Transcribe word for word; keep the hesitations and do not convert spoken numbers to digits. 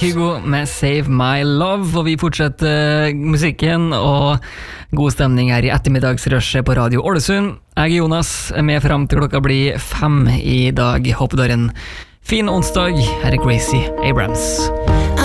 Kygo med Save My Love, og vi fortsetter musikken og god stemning her i ettermiddagsrushet på Radio Ålesund. Jeg er Jonas, er med frem til klokka blir fem i dag. Håper du har en fin onsdag. Her er Gracie Abrams.